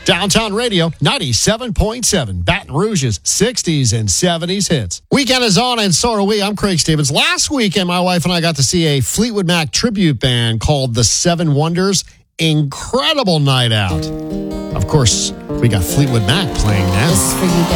Downtown Radio, 97.7. Baton Rouge's 60s and 70s hits. Weekend is on, and so are we. I'm Craig Stevens. Last weekend, my wife and I got to see a Fleetwood Mac tribute band called the Seven Wonders. Incredible night out. Of course, we got Fleetwood Mac playing now. This is for you,